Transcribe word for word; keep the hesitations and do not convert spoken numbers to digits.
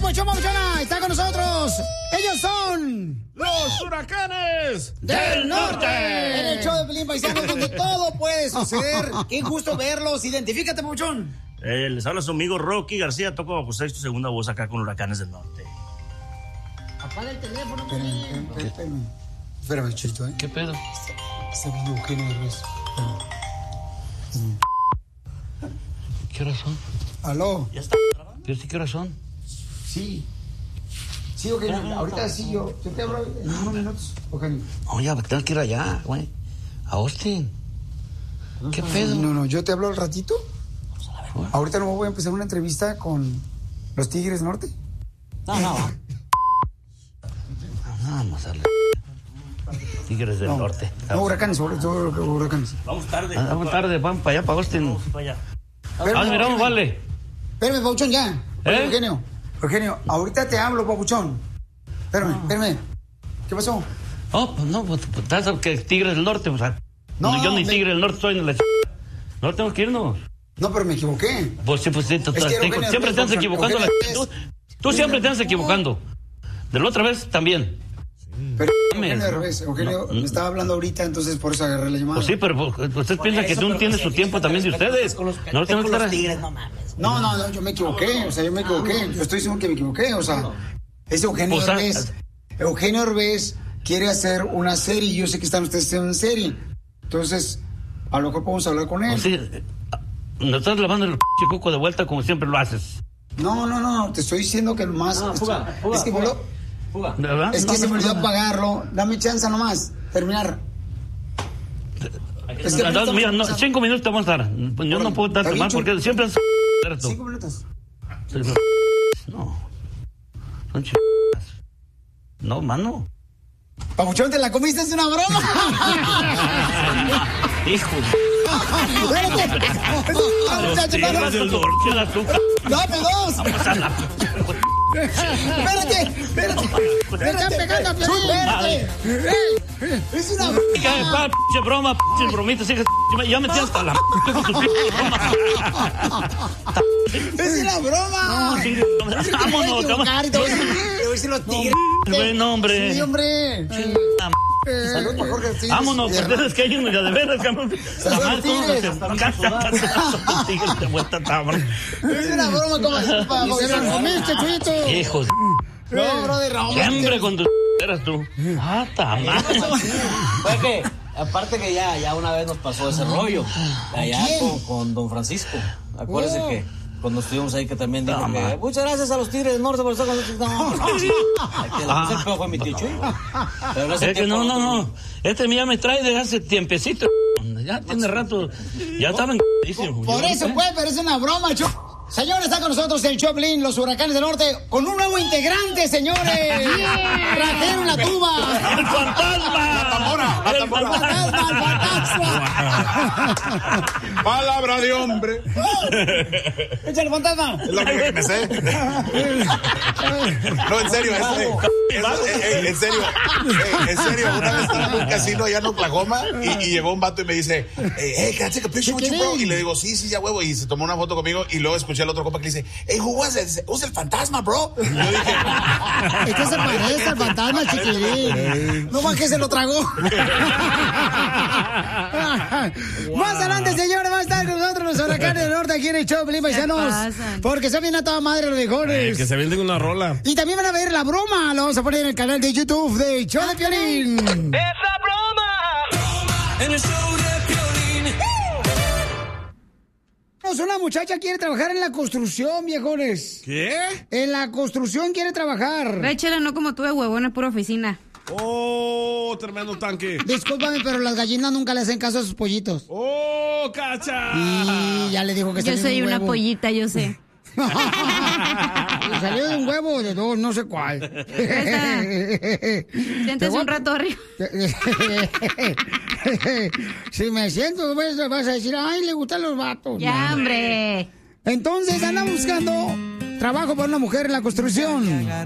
Papuchón, Papuchona! ¡Está con nosotros! ¡Ellos son... ¡Los Huracanes del Norte! En el show de Pelín Paisano, donde todo puede suceder. ¡Qué gusto verlos! Identifícate, Papuchón. Eh, les habla su amigo Rocky García. Toco bajo sexto segunda voz acá con Huracanes del Norte. Apaga el teléfono, Pelín. Espérame, espérame, Chito, ¿eh? ¿Qué pedo? Está viendo Eugenio Derbez. ¿Qué horas son? ¿Aló? ¿Ya está grabando? ¿Qué horas son? Sí. Sí, Eugenio. Okay, ahorita sí, yo, yo te abro en unos minutos, Eugenio. No, ya tengo que ir allá, güey. A Austin. ¿Qué pedo? No, no, yo te hablo al ratito. Ahorita no voy a empezar una entrevista con los Tigres Norte. No, no. Vamos a darle. Tigres del no, Norte. No, Huracanes, sobre todo Huracanes. Vamos tarde. Ah, vamos tarde, vamos para allá, para Austin. Vamos para allá. Ah, miramos, vale. Espérame, Papuchón, ya. ¿Eh? Eugenio, Eugenio, ahorita te hablo, Papuchón. Espérame, no. espérame. ¿Qué pasó? Oh, pues no, pues estás que Tigres del Norte, o sea. No, yo ni me... Tigre del Norte soy, ni la ch... No tengo que irnos. No, pero me equivoqué. Pues sí, pues sí, tú, es que Eugenio, siempre te andas equivocando. La... Tú, tú siempre te andas equivocando. De la otra vez también. Pero Eugenio al revés, Eugenio no, me estaba hablando ahorita, entonces por eso agarré la llamada. Pues sí, pero usted piensa que tú tienes su tiempo también de ustedes. No tengo que estar. Tigres, no mames. No, no, no, yo me equivoqué, o sea, yo me equivoqué. Yo estoy diciendo que me equivoqué, o sea, es Eugenio Derbez. Eugenio Derbez quiere hacer una serie y yo sé que están ustedes haciendo una serie. Entonces, a lo mejor podemos hablar con él. Sí, nos estás lavando el p*** coco de vuelta como siempre lo haces. No, no, no, te estoy diciendo que más. No, fuga, fuga, es que fuga. Fuga. Es que no, se me olvidó apagarlo. Dame chance nomás. Terminar. Es que no, no, mira, no, cinco minutos te vamos a dar. Yo bueno, no puedo darte más porque siempre es... Cinco minutos. No. Son ch... No, mano. Papuchón, ¿te la comiste? Es una broma. Hijo. Dame dos. Espérate, espérate. Me están pegando a Espérate. Es una broma. Pinche broma, pinche bromita. Ya me tienes hasta la con tus bromas. Es una broma. Vámonos, te voy a decir los tigres. No, hombre. Sí, hombre. Salud por Jorge Tigres. Vámonos, pues es que hay uno de veras, cabrón. Salud, Tigres. Tigres de vuelta, cabrón. Es una broma, como así, papá. Se lo comiste, chuito. Hijos. No, brother, Raúl. Siempre con tus eras tú. Ah, tamás. Fue que, aparte que ya, ya una vez nos pasó ese rollo. Allá con, con don Francisco. Acuérdese oh. que cuando estuvimos ahí que también dijo no, que muchas gracias a los Tigres del Norte por estar con nosotros. No, no, no. Que la ah. puse fue mi tío Chuy. Pero es que no, no, no. Este ya me trae desde hace tiempecito. Ya tiene rato. Ya estaba en... Por eso, pues, pero es una broma, Chuy. Señores, está con nosotros el Choplin, los Huracanes del Norte, con un nuevo integrante, señores. Yeah. Trajeron la tuba. ¡El fantasma! ¡La tambora! ¡La tambora! ¡El fantasma! ¡El fantasma! ¡Palabra de hombre! ¡Echa el fantasma! Es lo que me sé. No, en serio, es, eh, es, eh, en serio, eh, en serio, una vez estaba en un casino allá en Oklahoma y, y llegó un vato y me dice, hey, can I take a picture with you, bro? Y le digo, sí, sí, ya huevo, y se tomó una foto conmigo y luego escuché al otro compa que le dice, hey, who was it? ¿Who's el fantasma, bro? Y yo dije, es que se parece al fantasma, chiquilín. No más que se lo tragó. Más adelante, señores, va a estar con nosotros los Huracanes del Norte aquí en el show, Pelín Paisanos. Porque se viene a toda madre los mejores. Eh, que se vienen una rola. Y también van a ver la broma. Lo vamos a poner en el canal de YouTube de Show de Piolín. ¡Esa broma! En el show de Piolín. Una muchacha quiere trabajar en la construcción, viejones. ¿Qué? En la construcción quiere trabajar. Réchela, no como tú de huevón en pura oficina. ¡Oh, tremendo tanque! Discúlpame, pero las gallinas nunca le hacen caso a sus pollitos. ¡Oh, cacha! Y ya le dijo que yo soy un una pollita, yo sé. Salió de un huevo o de dos, no sé cuál. Siéntese un rato arriba. Si me siento, vas a decir, ay, le gustan los vatos. Ya, hombre. Entonces anda buscando trabajo para una mujer en la construcción.